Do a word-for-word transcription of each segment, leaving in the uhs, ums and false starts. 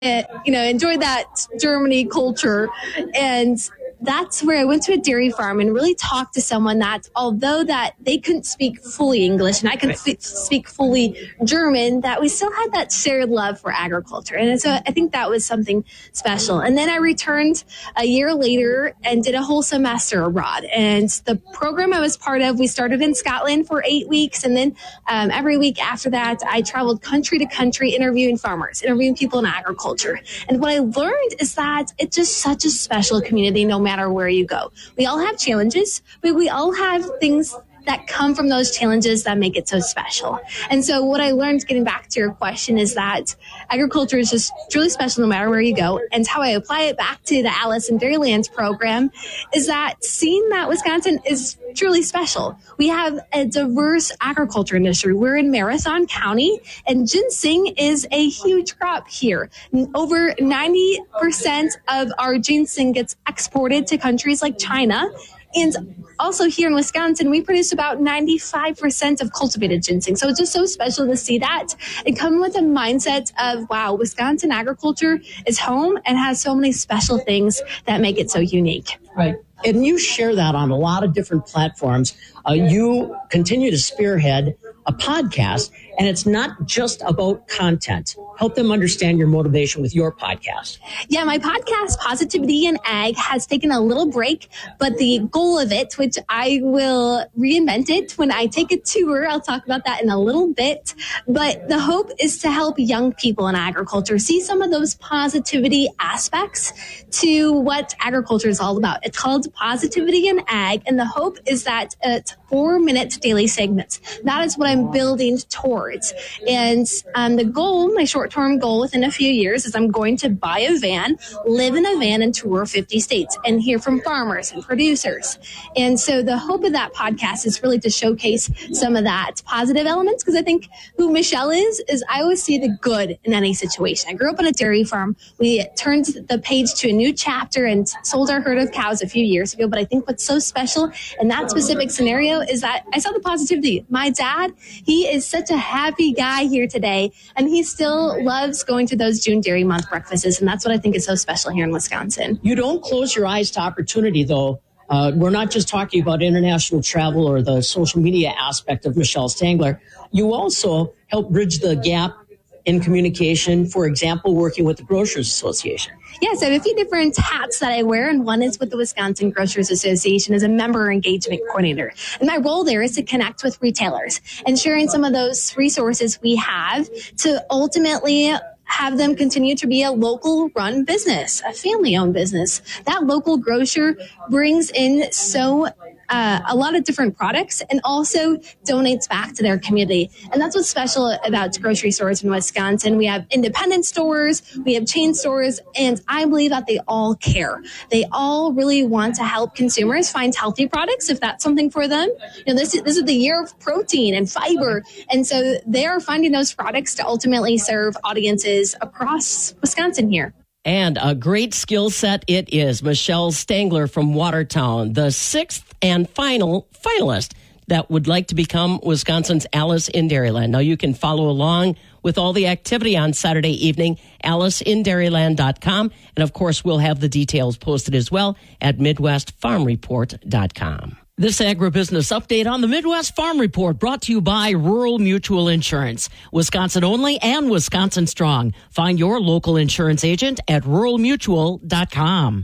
uh, you know, enjoy that Germany culture. And that's where I went to a dairy farm and really talked to someone that, although that they couldn't speak fully English and I could f- speak fully German, that we still had that shared love for agriculture. And so I think that was something special. And then I returned a year later and did a whole semester abroad. And the program I was part of, we started in Scotland for eight weeks. And then um, every week after that, I traveled country to country interviewing farmers, interviewing people in agriculture. And what I learned is that it's just such a special community, no matter where you go. We all have challenges, but we all have things that come from those challenges that make it so special. And so what I learned, getting back to your question, is that agriculture is just truly special no matter where you go. And how I apply it back to the Alice in Dairyland program is that seeing that Wisconsin is truly special. We have a diverse agriculture industry. We're in Marathon County, and ginseng is a huge crop here. Over ninety percent of our ginseng gets exported to countries like China. And also here in Wisconsin, we produce about ninety-five percent of cultivated ginseng. So it's just so special to see that and come with a mindset of, wow, Wisconsin agriculture is home and has so many special things that make it so unique. Right. And you share that on a lot of different platforms. Uh, you continue to spearhead a podcast, and it's not just about content. Help them understand your motivation with your podcast. Yeah, my podcast, Positivity in Ag, has taken a little break, but the goal of it, which I will reinvent it when I take a tour, I'll talk about that in a little bit, but the hope is to help young people in agriculture see some of those positivity aspects to what agriculture is all about. It's called Positivity in Ag, and the hope is that it's four-minute daily segments. That is what I'm building towards. And um, the goal, my short-term goal within a few years, is I'm going to buy a van, live in a van, and tour fifty states and hear from farmers and producers. And so the hope of that podcast is really to showcase some of that positive elements, because I think who Michelle is, is I always see the good in any situation. I grew up on a dairy farm. We turned the page to a new chapter and sold our herd of cows a few years ago. But I think what's so special in that specific scenario is that I saw the positivity. My dad, he is such a happy guy here today, and he still loves going to those June Dairy Month breakfasts, and that's what I think is so special here in Wisconsin. You don't close your eyes to opportunity, though. Uh, we're not just talking about international travel or the social media aspect of Michelle Stangler. You also help bridge the gap in communication, for example, working with the Grocers Association. Yes, I have a few different hats that I wear, and one is with the Wisconsin Grocers Association as a member engagement coordinator. And my role there is to connect with retailers and sharing some of those resources we have to ultimately have them continue to be a local run business, a family owned business. That local grocer brings in so Uh, a lot of different products and also donates back to their community. And that's what's special about grocery stores in Wisconsin. We have independent stores, we have chain stores, and I believe that they all care. They all really want to help consumers find healthy products if that's something for them. You know, this is, this is the year of protein and fiber. And so they are finding those products to ultimately serve audiences across Wisconsin here. And a great skill set it is. Michelle Stangler from Watertown, the sixth and final finalist that would like to become Wisconsin's Alice in Dairyland. Now you can follow along with all the activity on Saturday evening, alice in dairyland dot com. And of course, we'll have the details posted as well at midwest farm report dot com. This agribusiness update on the Midwest Farm Report brought to you by Rural Mutual Insurance. Wisconsin only and Wisconsin strong. Find your local insurance agent at rural mutual dot com.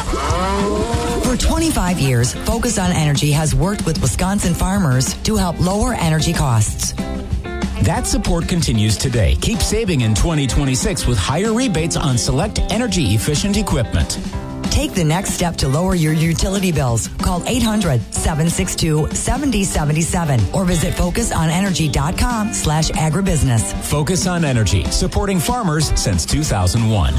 For twenty-five years, Focus on Energy has worked with Wisconsin farmers to help lower energy costs. That support continues today. Keep saving in twenty twenty-six with higher rebates on select energy-efficient equipment. Take the next step to lower your utility bills. Call eight hundred, seven six two, seven zero seven seven or visit focus on energy dot com slash agribusiness. Focus on Energy, supporting farmers since two thousand one.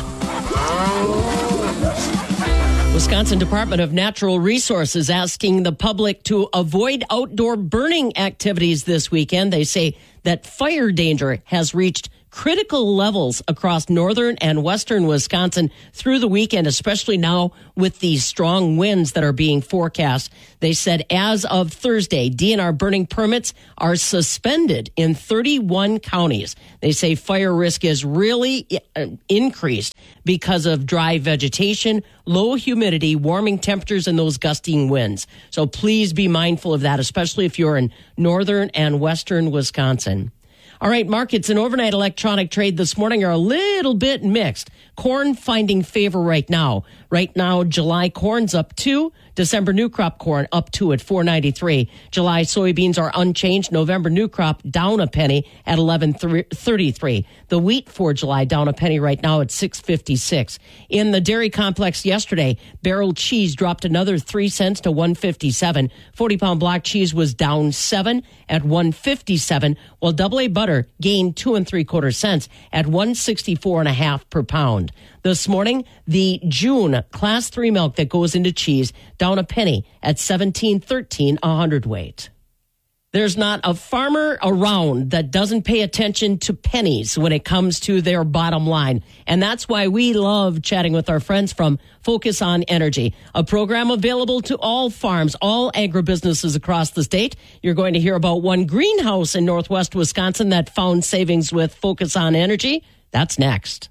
Wisconsin Department of Natural Resources asking the public to avoid outdoor burning activities this weekend. They say that fire danger has reached critical levels across northern and western Wisconsin through the weekend, especially now with these strong winds that are being forecast. They said as of Thursday, D N R burning permits are suspended in thirty-one counties. They say fire risk is really increased because of dry vegetation, low humidity, warming temperatures, and those gusting winds. So please be mindful of that, especially if you're in northern and western Wisconsin. All right, markets and overnight electronic trade this morning are a little bit mixed. Corn finding favor right now. Right now, July corn's up two. December new crop corn up two at four ninety-three. July soybeans are unchanged. November new crop down a penny at eleven thirty-three. The wheat for July down a penny right now at six fifty-six. In the dairy complex yesterday, barrel cheese dropped another three cents to one fifty-seven. forty pound block cheese was down seven at one fifty-seven, while double A butter gained two and three quarter cents at one sixty-four and a half per pound. This morning, the June class three milk that goes into cheese down a penny at seventeen thirteen a hundredweight. There's not a farmer around that doesn't pay attention to pennies when it comes to their bottom line. And that's why we love chatting with our friends from Focus on Energy, a program available to all farms, all agribusinesses across the state. You're going to hear about one greenhouse in northwest Wisconsin that found savings with Focus on Energy. That's next.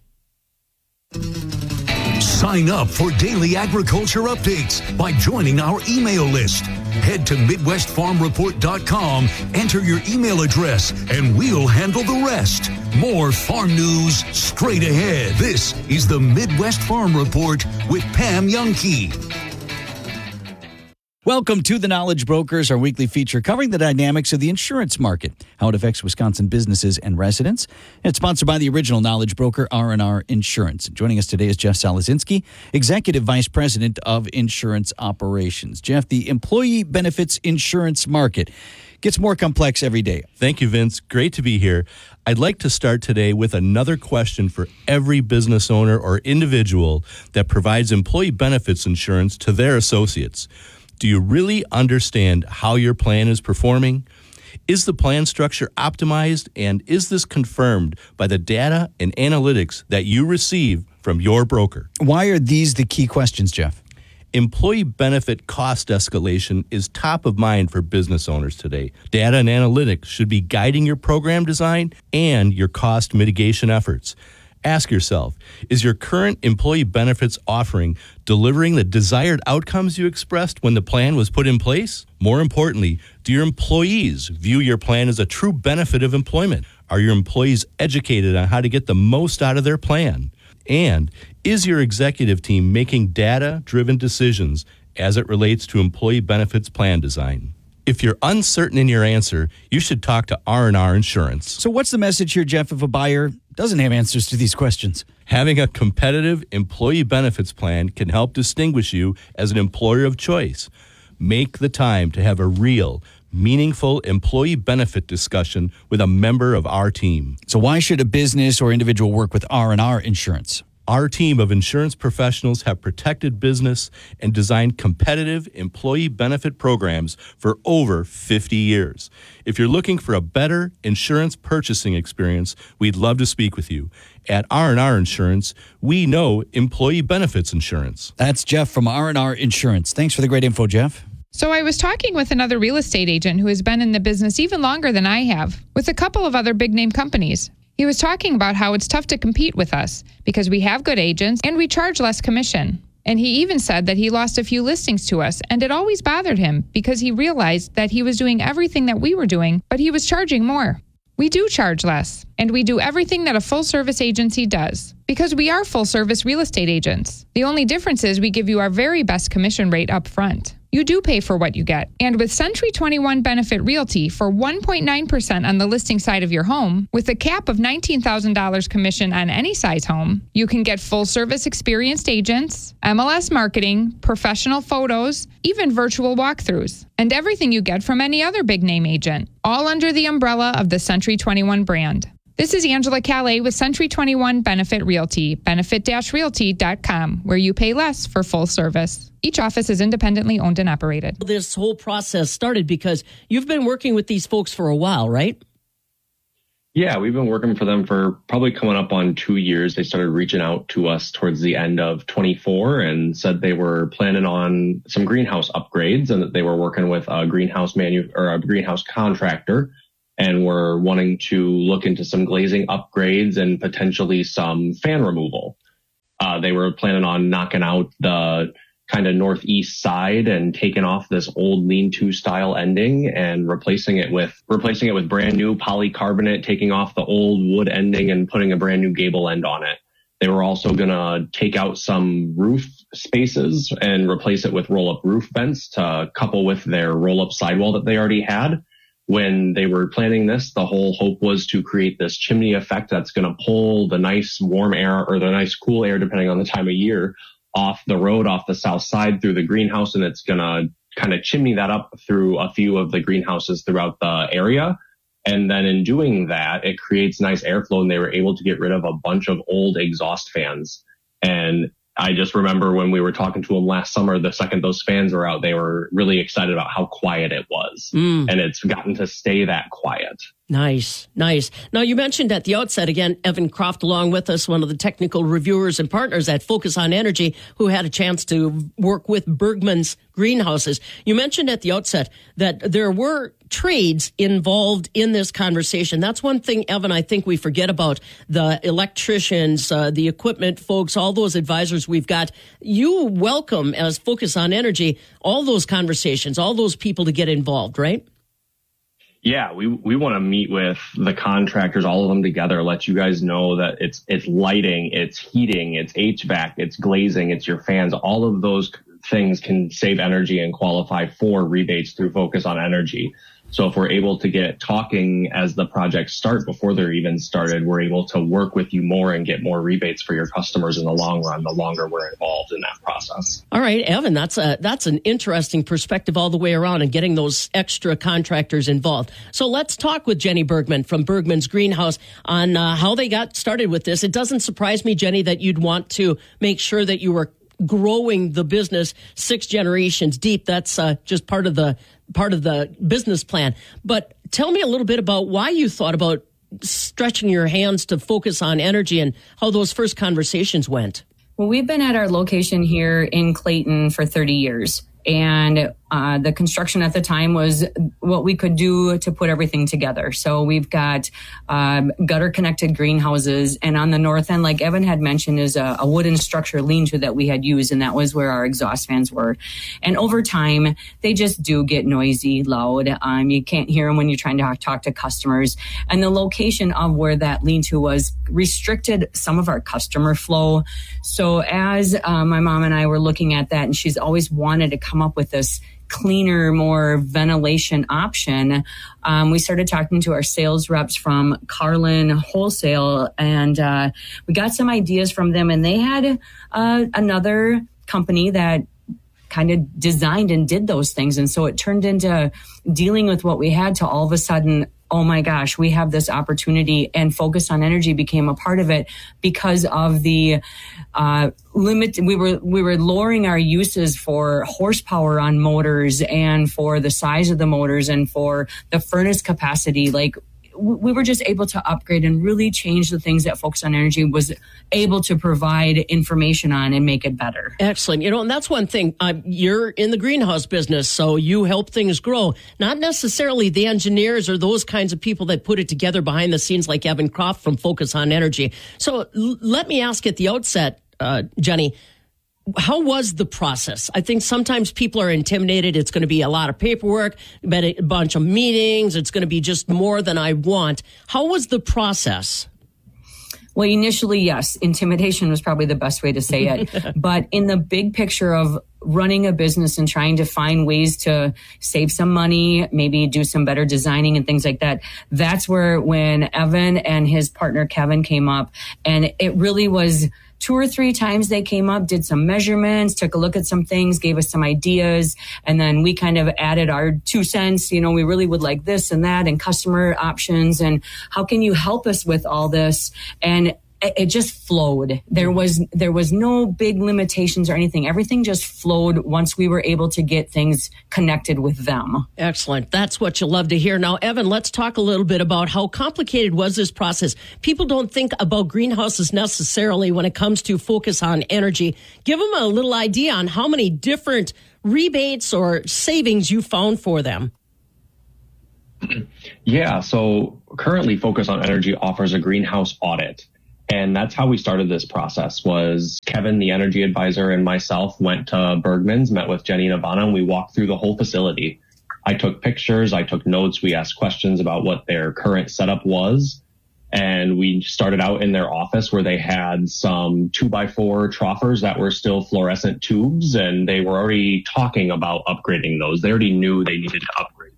Sign up for daily agriculture updates by joining our email list. Head to Midwest Farm Report dot com, enter your email address, and we'll handle the rest. More farm news straight ahead. This is the Midwest Farm Report with Pam Youngkey. Welcome to The Knowledge Brokers, our weekly feature covering the dynamics of the insurance market, how it affects Wisconsin businesses and residents. It's sponsored by the original Knowledge Broker, R and R Insurance. Joining us today is Jeff Salazinski, Executive Vice President of Insurance Operations. Jeff, the employee benefits insurance market gets more complex every day. Thank you, Vince. Great to be here. I'd like to start today with another question for every business owner or individual that provides employee benefits insurance to their associates. Do you really understand how your plan is performing? Is the plan structure optimized, and is this confirmed by the data and analytics that you receive from your broker? Why are these the key questions, Jeff? Employee benefit cost escalation is top of mind for business owners today. Data and analytics should be guiding your program design and your cost mitigation efforts. Ask yourself, is your current employee benefits offering delivering the desired outcomes you expressed when the plan was put in place? More importantly, do your employees view your plan as a true benefit of employment? Are your employees educated on how to get the most out of their plan? And is your executive team making data-driven decisions as it relates to employee benefits plan design? If you're uncertain in your answer, you should talk to R and R Insurance. So what's the message here, Jeff, if a buyer doesn't have answers to these questions? Having a competitive employee benefits plan can help distinguish you as an employer of choice. Make the time to have a real, meaningful employee benefit discussion with a member of our team. So why should a business or individual work with R and R Insurance? Our team of insurance professionals have protected business and designed competitive employee benefit programs for over fifty years. If you're looking for a better insurance purchasing experience, we'd love to speak with you. At R and R Insurance, we know employee benefits insurance. That's Jeff from R and R Insurance. Thanks for the great info, Jeff. So I was talking with another real estate agent who has been in the business even longer than I have, with a couple of other big-name companies. He was talking about how it's tough to compete with us because we have good agents and we charge less commission. And he even said that he lost a few listings to us, and it always bothered him because he realized that he was doing everything that we were doing, but he was charging more. We do charge less, and we do everything that a full-service agency does because we are full-service real estate agents. The only difference is we give you our very best commission rate up front. You do pay for what you get. And with Century twenty-one Benefit Realty for one point nine percent on the listing side of your home, with a cap of nineteen thousand dollars commission on any size home, you can get full-service experienced agents, M L S marketing, professional photos, even virtual walkthroughs, and everything you get from any other big-name agent, all under the umbrella of the Century twenty-one brand. This is Angela Calais with Century twenty-one Benefit Realty, benefit dash realty dot com, where you pay less for full service. Each office is independently owned and operated. This whole process started because you've been working with these folks for a while, right? Yeah, we've been working for them for probably coming up on two years. They started reaching out to us towards the end of twenty-four and said they were planning on some greenhouse upgrades and that they were working with a greenhouse manu or a greenhouse contractor and were wanting to look into some glazing upgrades and potentially some fan removal. Uh, they were planning on knocking out the kind of northeast side and taking off this old lean-to style ending and replacing it with replacing it with brand new polycarbonate, taking off the old wood ending and putting a brand new gable end on it. They were also going to take out some roof spaces and replace it with roll-up roof vents to couple with their roll-up sidewall that they already had. When they were planning this, the whole hope was to create this chimney effect that's going to pull the nice warm air or the nice cool air, depending on the time of year, off the road, off the south side through the greenhouse. And it's going to kind of chimney that up through a few of the greenhouses throughout the area. And then in doing that, it creates nice airflow, and they were able to get rid of a bunch of old exhaust fans. And I just remember when we were talking to them last summer, the second those fans were out, they were really excited about how quiet it was. Mm. And it's gotten to stay that quiet. Nice, nice. Now, you mentioned at the outset, again, Evan Croft along with us, one of the technical reviewers and partners at Focus on Energy, who had a chance to work with Bergman's greenhouses. You mentioned at the outset that there were trades involved in this conversation. That's one thing, Evan, I think we forget about. The electricians, uh, the equipment folks, all those advisors we've got. You welcome, as Focus on Energy, all those conversations, all those people to get involved, right? Yeah, we, we want to meet with the contractors, all of them together, let you guys know that it's, it's lighting, it's heating, it's H V A C, it's glazing, it's your fans. All of those things can save energy and qualify for rebates through Focus on Energy. So if we're able to get talking as the projects start before they're even started, we're able to work with you more and get more rebates for your customers in the long run, the longer we're involved in that process. All right, Evan, that's a that's an interesting perspective all the way around and getting those extra contractors involved. So let's talk with Jenny Bergman from Bergman's Greenhouse on uh, how they got started with this. It doesn't surprise me, Jenny, that you'd want to make sure that you were growing the business six generations deep. That's uh, just part of the part of the business plan. But tell me a little bit about why you thought about stretching your hands to Focus on Energy and how those first conversations went. Well, we've been at our location here in Clayton for thirty years. And uh, the construction at the time was what we could do to put everything together. So we've got um, gutter connected greenhouses. And on the north end, like Evan had mentioned, is a, a wooden structure lean-to that we had used. And that was where our exhaust fans were. And over time, they just do get noisy, loud. Um, you can't hear them when you're trying to talk to customers. And the location of where that lean-to was restricted some of our customer flow. So as uh, my mom and I were looking at that, and she's always wanted to come up with this cleaner, more ventilation option, um, we started talking to our sales reps from Carlin Wholesale, and uh, we got some ideas from them. And they had uh, another company that kind of designed and did those things. And so it turned into dealing with what we had to all of a sudden, oh my gosh, we have this opportunity, and Focus on Energy became a part of it because of the uh, limit. We were, we were lowering our uses for horsepower on motors and for the size of the motors and for the furnace capacity. Like, we were just able to upgrade and really change the things that Focus on Energy was able to provide information on and make it better. Excellent. You know, and that's one thing. Uh, you're in the greenhouse business, so you help things grow. Not necessarily the engineers or those kinds of people that put it together behind the scenes like Evan Croft from Focus on Energy. So l- let me ask at the outset, uh, Jenny, how was the process? I think sometimes people are intimidated. It's going to be a lot of paperwork, a bunch of meetings. It's going to be just more than I want. How was the process? Well, initially, yes, intimidation was probably the best way to say it. But in the big picture of running a business and trying to find ways to save some money, maybe do some better designing and things like that, that's where when Evan and his partner Kevin came up, and it really was two or three times they came up, did some measurements, took a look at some things, gave us some ideas, and then we kind of added our two cents. You know, we really would like this and that and customer options, and how can you help us with all this? And it just flowed. There was there was no big limitations or anything. Everything just flowed once we were able to get things connected with them. Excellent. That's what you love to hear. Now, Evan, let's talk a little bit about how complicated was this process. People don't think about greenhouses necessarily when it comes to focus on energy. Give them a little idea on how many different rebates or savings you found for them. Yeah, so currently Focus on Energy offers a greenhouse audit. And that's how we started this process was Kevin, the energy advisor, and myself went to Bergman's, met with Jenny and Ivana, and we walked through the whole facility. I took pictures, I took notes, we asked questions about what their current setup was. And we started out in their office where they had some two by four troughers that were still fluorescent tubes, and they were already talking about upgrading those. They already knew they needed to upgrade.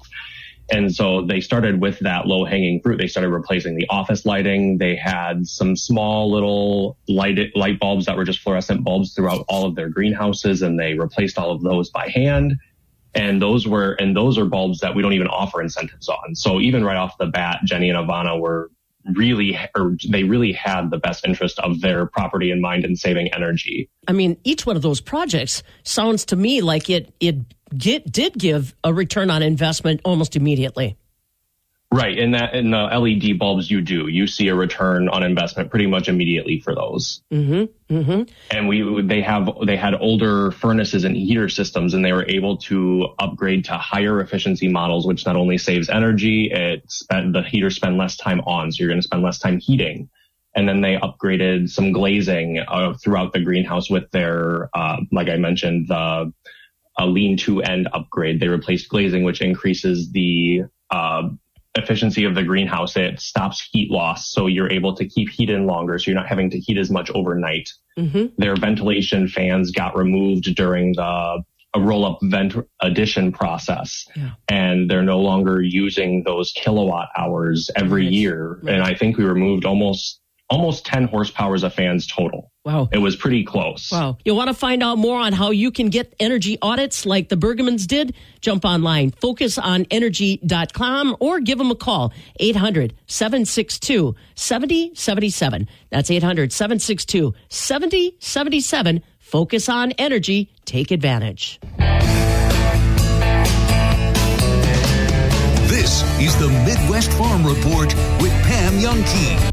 And so they started with that low hanging fruit. They started replacing the office lighting. They had some small little light, light bulbs that were just fluorescent bulbs throughout all of their greenhouses. And they replaced all of those by hand. And those were, and those are bulbs that we don't even offer incentives on. So even right off the bat, Jenny and Ivana were really, or they really had the best interest of their property in mind in saving energy. I mean, each one of those projects sounds to me like it, it, Get, did give a return on investment almost immediately. Right. In that, in the L E D bulbs, you do. You see a return on investment pretty much immediately for those. Mm-hmm. Mm-hmm. And we, they have, they had older furnaces and heater systems, and they were able to upgrade to higher efficiency models, which not only saves energy, it spent, the heaters spend less time on. So you're going to spend less time heating. And then they upgraded some glazing uh, throughout the greenhouse with their, uh, like I mentioned, the, a lean-to end upgrade. They replaced glazing, which increases the uh, efficiency of the greenhouse. It stops heat loss, so you're able to keep heat in longer, so you're not having to heat as much overnight. Mm-hmm. Their ventilation fans got removed during the a roll-up vent addition process, yeah. and they're no longer using those kilowatt hours every right. year. Right. And I think we removed almost almost ten horsepowers of fans total. Wow. It was pretty close. Wow. You want to find out more on how you can get energy audits like the Bergmans did? Jump online, focus on energy dot com, or give them a call, eight hundred, seven six two, seven zero seven seven. That's eight hundred, seven six two, seven zero seven seven. Focus on Energy. Take advantage. This is the Midwest Farm Report with Pam Youngkey.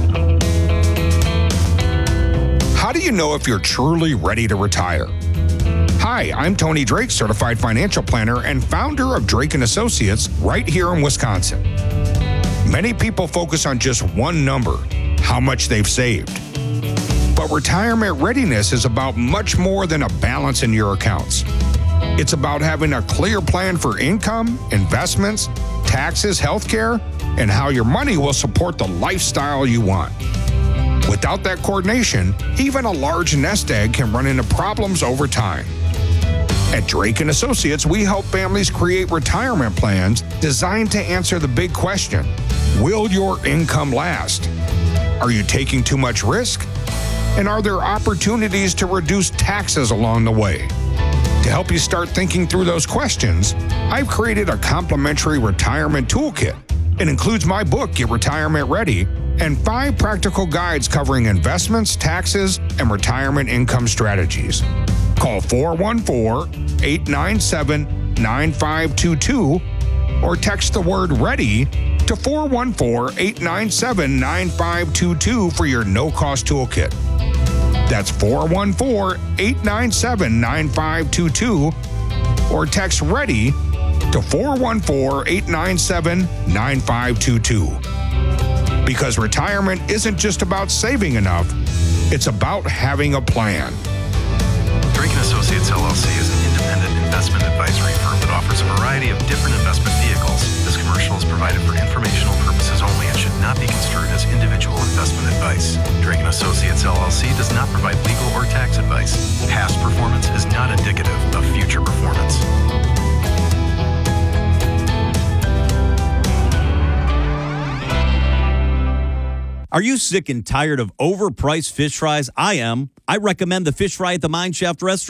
How do you know if you're truly ready to retire? Hi, I'm Tony Drake, certified financial planner and founder of Drake and Associates right here in Wisconsin. Many people focus on just one number, how much they've saved. But retirement readiness is about much more than a balance in your accounts. It's about having a clear plan for income, investments, taxes, healthcare, and how your money will support the lifestyle you want. Without that coordination, even a large nest egg can run into problems over time. At Drake and Associates, we help families create retirement plans designed to answer the big question, will your income last? Are you taking too much risk? And are there opportunities to reduce taxes along the way? To help you start thinking through those questions, I've created a complimentary retirement toolkit. It includes my book, Get Retirement Ready, and five practical guides covering investments, taxes, and retirement income strategies. Call four one four, eight nine seven, nine five two two or text the word READY to four one four, eight nine seven, nine five two two for your no-cost toolkit. That's four one four, eight nine seven, nine five two two or text READY to four one four, eight nine seven, nine five two two. Because retirement isn't just about saving enough, it's about having a plan. Drake and Associates L L C is an independent investment advisory firm that offers a variety of different investment vehicles. This commercial is provided for informational purposes only and should not be construed as individual investment advice. Drake and Associates L L C does not provide legal or tax advice. Past performance is not indicative of future performance. Are you sick and tired of overpriced fish fries? I am. I recommend the fish fry at the Mine Shaft restaurant.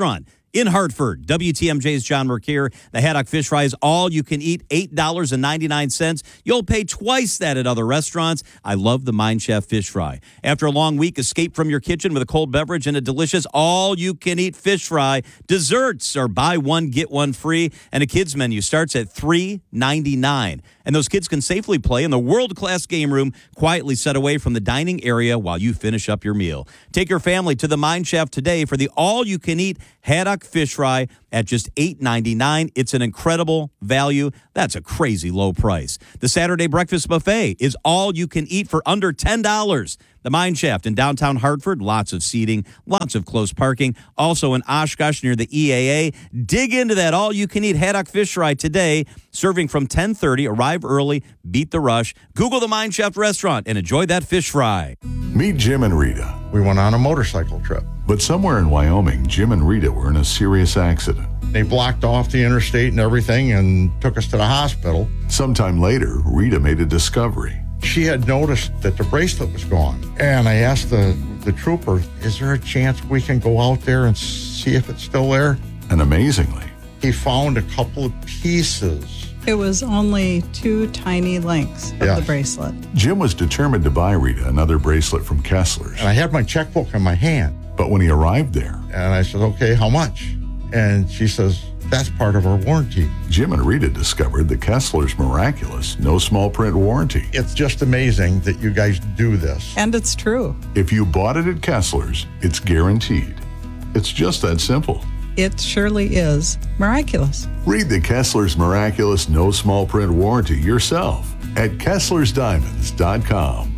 in Hartford. W T M J's John Mercure. The haddock fish fry is all you can eat, eight dollars and ninety-nine cents. You'll pay twice that at other restaurants. I love the Mine Chef fish fry. After a long week, escape from your kitchen with a cold beverage and a delicious all-you-can-eat fish fry. Desserts are buy one, get one free, and a kids menu starts at three ninety-nine. And those kids can safely play in the world-class game room, quietly set away from the dining area while you finish up your meal. Take your family to the Mine Chef today for the all-you-can-eat haddock fish fry at just eight ninety-nine. It's an incredible value. That's a crazy low price. The Saturday breakfast buffet is all you can eat for under ten dollars. The Mine Shaft in downtown Hartford, lots of seating, lots of close parking. Also in Oshkosh near the E A A. Dig into that all-you-can-eat haddock fish fry today. Serving from ten thirty. Arrive early, beat the rush. Google the Mine Shaft restaurant and enjoy that fish fry. Meet Jim and Rita. We went on a motorcycle trip. But somewhere in Wyoming, Jim and Rita were in a serious accident. They blocked off the interstate and everything and took us to the hospital. Sometime later, Rita made a discovery. She had noticed that the bracelet was gone. And I asked the, the trooper, is there a chance we can go out there and see if it's still there? And amazingly, he found a couple of pieces. It was only two tiny links of Yeah. the bracelet. Jim was determined to buy Rita another bracelet from Kessler's. And I had my checkbook in my hand. But when he arrived there, And I said, okay, how much? And she says, that's part of our warranty. Jim and Rita discovered the Kessler's miraculous no small print warranty. It's just amazing that you guys do this. And it's true. If you bought it at Kessler's, it's guaranteed. It's just that simple. It surely is miraculous. Read the Kessler's miraculous no small print warranty yourself at Kesslers Diamonds dot com.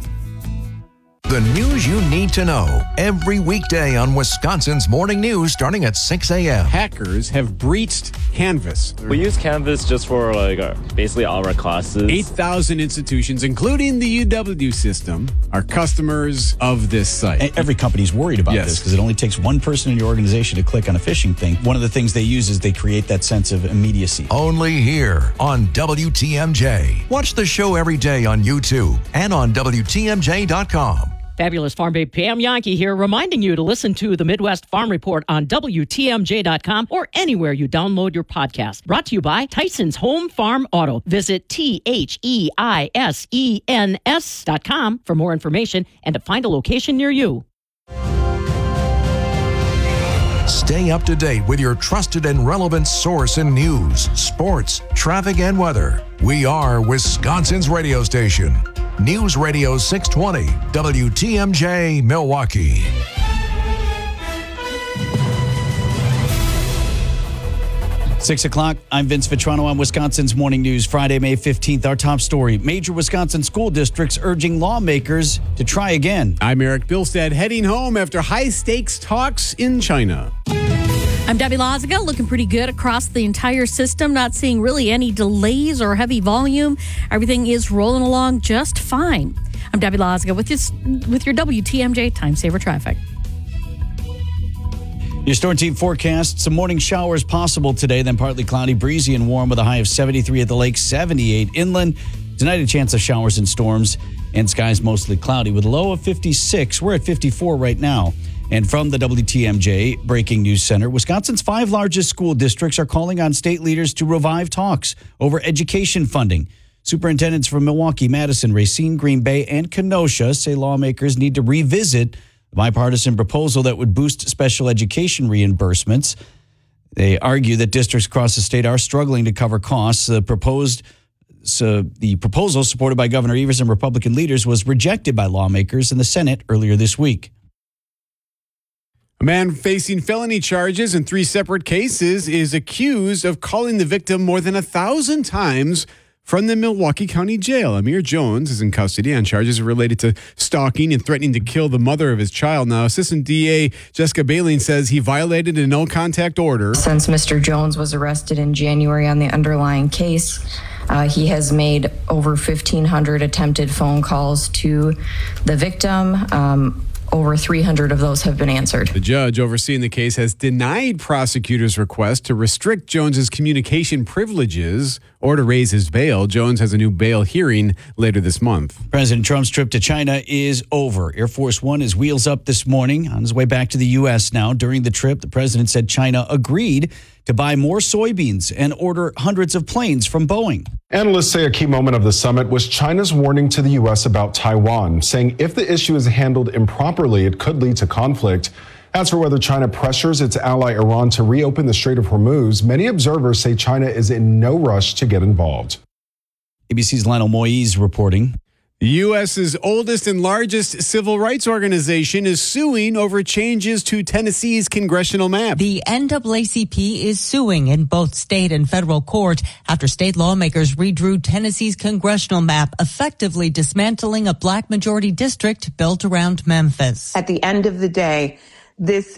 The news you need to know every weekday on Wisconsin's Morning News starting at six a.m. Hackers have breached Canvas. We use Canvas just for like our, basically all our classes. eight thousand institutions, including the U W system, are customers of this site. And every company's worried about Yes. this because it only takes one person in your organization to click on a phishing thing. One of the things they use is they create that sense of immediacy. Only here on W T M J. Watch the show every day on YouTube and on W T M J dot com. Fabulous Farm Babe Pam Yankee here, reminding you to listen to the Midwest Farm Report on W T M J dot com or anywhere you download your podcast. Brought to you by Tyson's Home Farm Auto. Visit T H E I S E N S dot com for more information and to find a location near you. Stay up to date with your trusted and relevant source in news, sports, traffic, and weather. We are Wisconsin's radio station. News Radio six twenty, W T M J, Milwaukee. Six o'clock. I'm Vince Vitrano on Wisconsin's Morning News. Friday, May fifteenth. Our top story. Major Wisconsin school districts urging lawmakers to try again. I'm Eric Bilstead, heading home after high-stakes talks in China. I'm Debbie Loziga, looking pretty good across the entire system. Not seeing really any delays or heavy volume. Everything is rolling along just fine. I'm Debbie Loziga with, this, with your W T M J Time Saver Traffic. Your Storm Team forecast, some morning showers possible today, then partly cloudy, breezy and warm with a high of seventy-three at the lake, seventy-eight inland. Tonight, a chance of showers and storms and skies mostly cloudy with a low of fifty-six. We're at fifty-four right now. And from the W T M J Breaking News Center, Wisconsin's five largest school districts are calling on state leaders to revive talks over education funding. Superintendents from Milwaukee, Madison, Racine, Green Bay, and Kenosha say lawmakers need to revisit the bipartisan proposal that would boost special education reimbursements. They argue that districts across the state are struggling to cover costs. The proposed so the proposal, supported by Governor Evers and Republican leaders, was rejected by lawmakers in the Senate earlier this week. A man facing felony charges in three separate cases is accused of calling the victim more than a thousand times from the Milwaukee County Jail. Amir Jones is in custody on charges related to stalking and threatening to kill the mother of his child. Now, Assistant D A Jessica Baleen says he violated a no-contact order. Since Mister Jones was arrested in January on the underlying case, uh, he has made over fifteen hundred attempted phone calls to the victim. Um, over three hundred of those have been answered. The judge overseeing the case has denied prosecutors' request to restrict Jones's communication privileges or to raise his bail. Jones has a new bail hearing later this month. President Trump's trip to China is over. Air Force One is wheels up this morning on his way back to the U S now. During the trip, the president said China agreed to buy more soybeans and order hundreds of planes from Boeing. Analysts say a key moment of the summit was China's warning to the U S about Taiwan, saying if the issue is handled improperly, it could lead to conflict. As for whether China pressures its ally Iran to reopen the Strait of Hormuz, many observers say China is in no rush to get involved. A B C's Lionel Moise reporting. The U S's oldest and largest civil rights organization is suing over changes to Tennessee's congressional map. The N double A C P is suing in both state and federal court after state lawmakers redrew Tennessee's congressional map, effectively dismantling a black majority district built around Memphis. At the end of the day, this